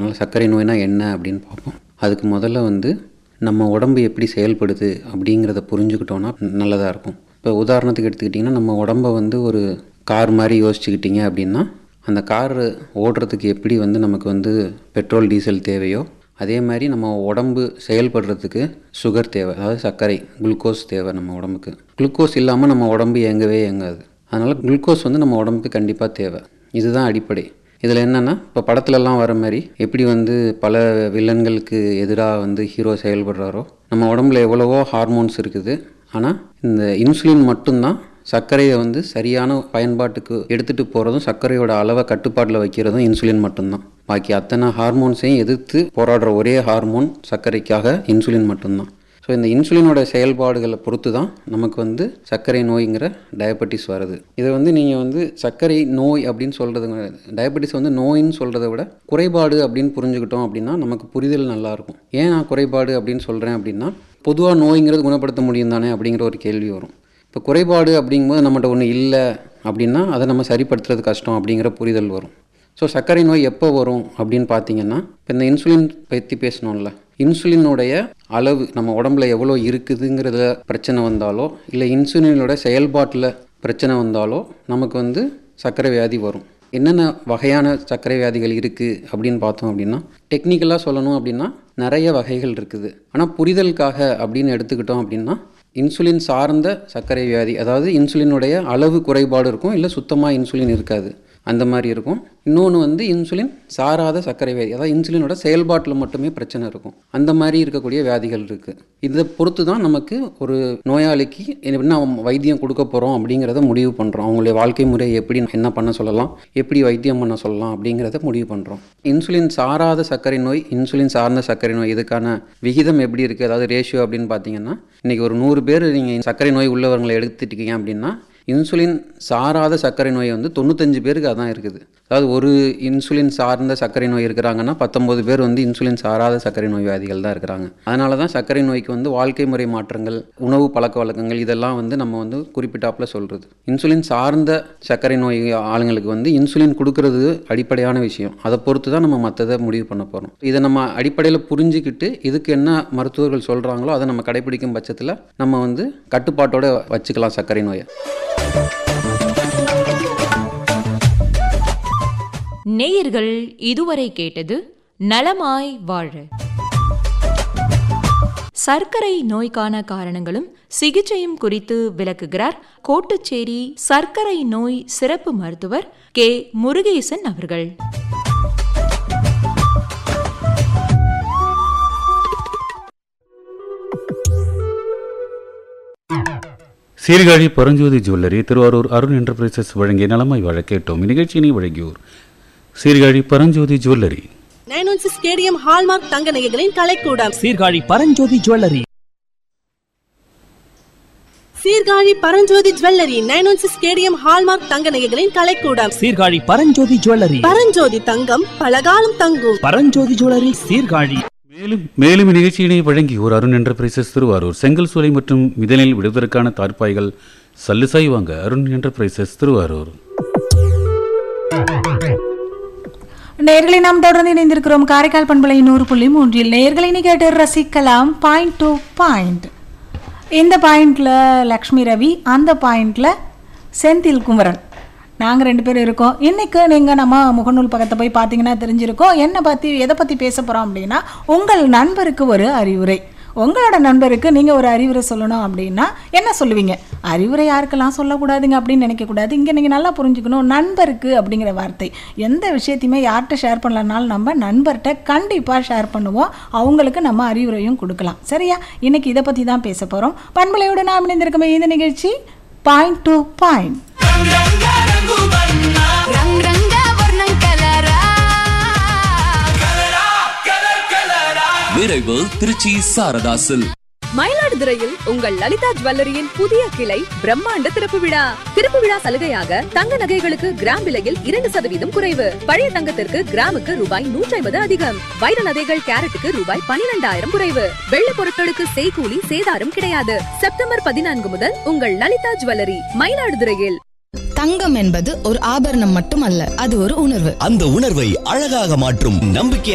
அதனால் சர்க்கரை நோய்னா என்ன அப்படின்னு பார்ப்போம். அதுக்கு முதல்ல வந்து நம்ம உடம்பு எப்படி செயல்படுது அப்படிங்கிறத புரிஞ்சுக்கிட்டோன்னா நல்லதாக இருக்கும். இப்போ உதாரணத்துக்கு எடுத்துக்கிட்டிங்கன்னா, நம்ம உடம்பை வந்து ஒரு கார் மாதிரி யோசிச்சுக்கிட்டிங்க அப்படின்னா, அந்த கார் ஓடுறதுக்கு எப்படி வந்து நமக்கு வந்து பெட்ரோல் டீசல் தேவையோ அதே மாதிரி நம்ம உடம்பு செயல்படுறதுக்கு சுகர் தேவை, அதாவது சர்க்கரை குளுக்கோஸ் தேவை நம்ம உடம்புக்கு. குளுக்கோஸ் இல்லாமல் நம்ம உடம்பு இயங்கவே இயங்காது. அதனால் குளுக்கோஸ் வந்து நம்ம உடம்புக்கு கண்டிப்பாக தேவை. இதுதான் அடிப்படை. இதில் என்னென்னா, இப்போ படத்துலலாம் வர மாதிரி எப்படி வந்து பல வில்லன்களுக்கு எதிராக வந்து ஹீரோ செயல்படுறாரோ, நம்ம உடம்புல எவ்வளவோ ஹார்மோன்ஸ் இருக்குது. ஆனால் இந்த இன்சுலின் மட்டும்தான் சர்க்கரையை வந்து சரியான பயன்பாட்டுக்கு எடுத்துகிட்டு போகிறதும் சர்க்கரையோட அளவை கட்டுப்பாட்டில் வைக்கிறதும் இன்சுலின் மட்டும்தான். பாக்கி அத்தனை ஹார்மோன்ஸையும் எதிர்த்து போராடுற ஒரே ஹார்மோன் சர்க்கரைக்காக இன்சுலின் மட்டும்தான். ஸோ இந்த இன்சுலினோட செயல்பாடுகளை பொறுத்து தான் நமக்கு வந்து சர்க்கரை நோய்ங்கிற டயபெட்டிஸ் வருது. இதை வந்து நீங்கள் வந்து சர்க்கரை நோய் அப்படின்னு சொல்கிறது, டயபெட்டிஸ் வந்து நோயின்னு சொல்கிறத விட குறைபாடு அப்படின்னு புரிஞ்சுக்கிட்டோம் அப்படின்னா நமக்கு புரிதல் நல்லாயிருக்கும். ஏன் நான் குறைபாடு அப்படின்னு சொல்கிறேன் அப்படின்னா, பொதுவாக நோய்ங்கிறது குணப்படுத்த முடியும் தானே அப்படிங்கிற ஒரு கேள்வி வரும். இப்போ குறைபாடு அப்படிங்கும்போது நம்மகிட்ட ஒன்று இல்லை அப்படின்னா அதை நம்ம சரிப்படுத்துறது கஷ்டம் அப்படிங்கிற புரிதல் வரும். ஸோ சர்க்கரை நோய் எப்போ வரும் அப்படின்னு பார்த்தீங்கன்னா, இப்போ இந்த இன்சுலின் பற்றி பேசணும்ல, இன்சுலினுடைய அளவு நம்ம உடம்புல எவ்வளோ இருக்குதுங்கிறத பிரச்சனை வந்தாலோ இல்லை இன்சுலினோட செயல்பாட்டில் பிரச்சனை வந்தாலோ நமக்கு வந்து சர்க்கரை வியாதி வரும். என்னென்ன வகையான சர்க்கரை வியாதிகள் இருக்குது அப்படின்னு பார்த்தோம் அப்படின்னா, டெக்னிக்கலாக சொல்லணும் அப்படின்னா நிறைய வகைகள் இருக்குது. ஆனால் புரிதலுக்காக அப்படின்னு எடுத்துக்கிட்டோம் அப்படின்னா, இன்சுலின் சார்ந்த சர்க்கரை வியாதி, அதாவது இன்சுலினுடைய அளவு குறைபாடு இருக்கும், இல்லை சுத்தமாக இன்சுலின் இருக்காது, அந்த மாதிரி இருக்கும். இன்னொன்று வந்து இன்சுலின் சாராத சர்க்கரை வியாதி, அதாவது இன்சுலினோட செயல்பாட்டில் மட்டுமே பிரச்சனை இருக்கும். அந்த மாதிரி இருக்கக்கூடிய வியாதிகள் இருக்குது. இதை பொறுத்து தான் நமக்கு ஒரு நோயாளிக்கு என்ன வைத்தியம் கொடுக்க போகிறோம் அப்படிங்கிறத முடிவு பண்ணுறோம். அவங்களுடைய வாழ்க்கை முறை எப்படி என்ன பண்ண சொல்லலாம், எப்படி வைத்தியம் பண்ண சொல்லலாம் அப்படிங்கிறத முடிவு பண்ணுறோம். இன்சுலின் சாராத சர்க்கரை நோய், இன்சுலின் சார்ந்த சர்க்கரை நோய், இதுக்கான விகிதம் எப்படி இருக்குது, அதாவது ரேஷியோ அப்படின்னு பார்த்தீங்கன்னா, இன்றைக்கி ஒரு 100 பேர் நீங்கள் சர்க்கரை நோய் உள்ளவர்களை எடுத்துட்டீங்க அப்படின்னா, இன்சுலின் சாராத சர்க்கரை நோய் வந்து 95 பேருக்கு அதான் இருக்குது. அதாவது ஒரு இன்சுலின் சார்ந்த சர்க்கரை நோய் இருக்கிறாங்கன்னா 19 பேர் வந்து இன்சுலின் சாராத சர்க்கரை நோய் வியாதிகள் தான் இருக்கிறாங்க. அதனால தான் சர்க்கரை நோய்க்கு வந்து வாழ்க்கை முறை மாற்றங்கள், உணவு பழக்க வழக்கங்கள் இதெல்லாம் வந்து நம்ம வந்து குறிப்பிட்டாப்புல சொல்கிறது. இன்சுலின் சார்ந்த சர்க்கரை நோய் ஆளுங்களுக்கு வந்து இன்சுலின் கொடுக்கறது அடிப்படையான விஷயம். அதை பொறுத்து தான் நம்ம மற்றதை முடிவு பண்ண போகிறோம். இதை நம்ம அடிப்படையில் புரிஞ்சுக்கிட்டு இதுக்கு என்ன மருத்துவர்கள் சொல்கிறாங்களோ அதை நம்ம கடைபிடிக்கும் பட்சத்தில் நம்ம வந்து கட்டுப்பாட்டோடு வச்சுக்கலாம் சர்க்கரை நோயை. நேயர்கள் இதுவரை கேட்டது நலமாய் வாழ. சர்க்கரை நோய்க்கான காரணங்களும் சிகிச்சையும் குறித்து விளக்குகிறார் கோட்டுச்சேரி சர்க்கரை நோய் சிறப்பு மருத்துவர் கே. முருகேசன் அவர்கள். சீர்காழி பரஞ்சோதி ஜுவல்லரி, திருவாரூர் அருண் என்டர்பிரைசஸ் வழங்கிய நலமாய் வாழ கேட்டோம். இந்நிகழ்ச்சியினை வழங்கியோர் Sirkazhi Paranjothi jewellery, 916 stadium hallmark தங்க நகைகளின் கலைக்கூடம், Sirkazhi Paranjothi jewellery. Sirkazhi Paranjothi jewellery 916 stadium hallmark தங்க நகைகளின் கலைக்கூடம், சீர்காழி பரஞ்சோதி ஜுவல்லரி. பரஞ்சோதி தங்கம் பலகாலம் தங்கும். பரஞ்சோதி ஜுவல்லரி சீர்காழி. மேலும் இந்நிகழ்ச்சியினை வழங்கியோர் அருண் என்டர்பிரைசஸ் திருவாரூர். செங்கல் சூளை மற்றும் மிதனில் விடுவதற்கான தார்ப்பாய்கள் சல்லுசாய் வாங்க அருண் என்டர்பிரைசஸ் திருவாரூர். நேர்களை நாம் தொடர்ந்து இணைந்திருக்கிறோம் காரைக்கால் பண்பலை 100.3. நேர்களை கேட்டு ரசிக்கலாம் பாயிண்ட் டு பாயிண்ட். இந்த பாயிண்ட்ல லக்ஷ்மி ரவி, அந்த பாயிண்ட்ல செந்தில் குமரன், நாங்கள் 2 பேர் இருக்கோம். இன்றைக்கு நீங்கள் நம்ம முகநூல் பக்கத்தை போய் பார்த்தீங்கன்னா தெரிஞ்சிருக்கோம். எதை பற்றி பேச போகிறோம் அப்படின்னா, உங்கள் நண்பருக்கு ஒரு அறிவுரை. உங்களோட நண்பருக்கு நீங்கள் ஒரு அறிவுரை சொல்லணும் அப்படின்னா என்ன சொல்லுவீங்க? அறிவுரை யாருக்கெல்லாம் சொல்லக்கூடாதுங்க அப்படின்னு நினைக்கக்கூடாது. இங்கே நீங்கள் நல்லா புரிஞ்சுக்கணும், நண்பருக்கு அப்படிங்கிற வார்த்தை எந்த விஷயத்தையுமே யார்கிட்ட ஷேர் பண்ணலனாலும் நம்ம நண்பர்கிட்ட கண்டிப்பாக ஷேர் பண்ணுவோம். அவங்களுக்கு நம்ம அறிவுரையும் கொடுக்கலாம். சரியா? இன்னைக்கு இதை பற்றி தான் பேச போகிறோம். பண்பலையோடு நாம் இணைந்திருக்கோம். இந்த நிகழ்ச்சி பாயிண்ட் டு பாயிண்ட். விரைவு திருச்சி சாரதாசில். மயிலாடுதுறையில் உங்கள் லலிதா ஜுவல்லரியின் புதிய கிளை பிரம்மாண்ட திறப்பு விழா சலுகையாக தங்க நகைகளுக்கு கிராம் விலையில் 2% குறைவு. பழைய தங்கத்திற்கு கிராமுக்கு ரூபாய் 150 அதிகம். வைர நகைகள் கேரட்டுக்கு ரூபாய் 12,000 குறைவு. வெள்ளி பொருட்களுக்கு செய்கூலி சேதாரம் கிடையாது. செப்டம்பர் 14 முதல் உங்கள் லலிதா ஜுவல்லரி மயிலாடுதுறையில். தங்கம் என்பது ஒரு ஆபரணம் மட்டுமல்ல, அது ஒரு உணர்வு. அந்த உணர்வை அழகாக மாற்றும் நம்பிக்கை